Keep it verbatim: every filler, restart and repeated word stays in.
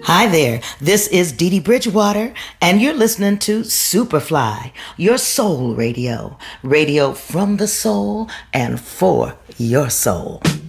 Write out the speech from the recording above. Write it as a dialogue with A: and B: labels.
A: Hi there, this is Dee Dee Bridgewater, and you're listening to Superfly, your soul radio. Radio from the soul and for your soul.